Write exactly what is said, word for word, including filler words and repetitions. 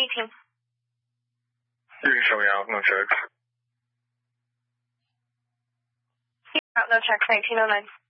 eighteen. Three showing out, no checks. Out, no checks, nineteen oh nine.